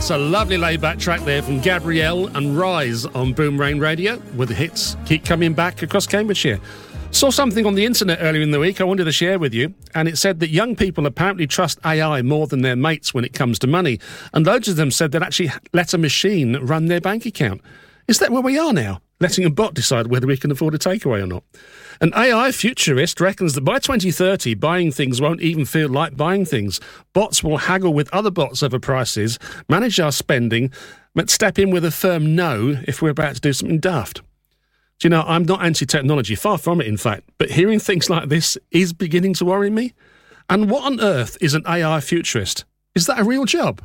That's a lovely laid-back track there from Gabrielle and Rise on Boomerang Radio, where the hits keep coming back across Cambridgeshire. Saw something on the internet earlier in the week I wanted to share with you, and it said that young people apparently trust AI more than their mates when it comes to money, and loads of them said they'd actually let a machine run their bank account. Is that where we are now? Letting a bot decide whether we can afford a takeaway or not? An AI futurist reckons that by 2030, buying things won't even feel like buying things. Bots will haggle with other bots over prices, manage our spending, but step in with a firm no if we're about to do something daft. Do you know, I'm not anti-technology, far from it, in fact, but hearing things like this is beginning to worry me. And what on earth is an AI futurist? Is that a real job?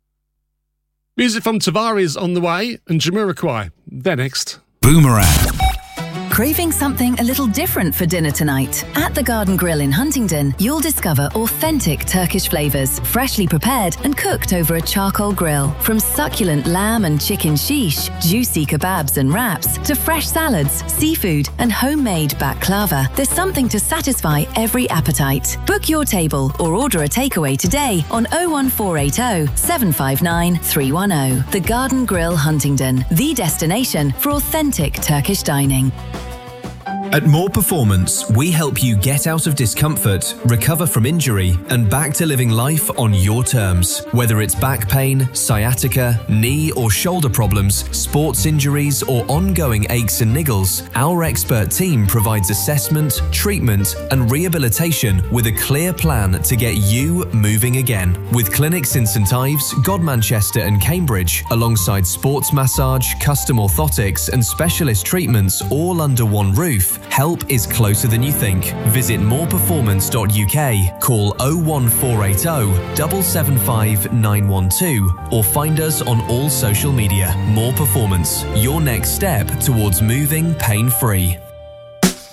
Music from Tavares on the way, and Jamiroquai. They're next. Boomerang. Craving something a little different for dinner tonight? At the Garden Grill in Huntingdon, you'll discover authentic Turkish flavours, freshly prepared and cooked over a charcoal grill. From succulent lamb and chicken shish, juicy kebabs and wraps, to fresh salads, seafood and homemade baklava, there's something to satisfy every appetite. Book your table or order a takeaway today on 01480 759 310. The Garden Grill Huntingdon, the destination for authentic Turkish dining. At More Performance, we help you get out of discomfort, recover from injury, and back to living life on your terms. Whether it's back pain, sciatica, knee or shoulder problems, sports injuries, or ongoing aches and niggles, our expert team provides assessment, treatment, and rehabilitation with a clear plan to get you moving again. With clinics in St Ives, Godmanchester, and Cambridge, alongside sports massage, custom orthotics, and specialist treatments all under one roof, help is closer than you think. Visit moreperformance.uk, call 01480 775 912 or find us on all social media. More Performance, your next step towards moving pain-free.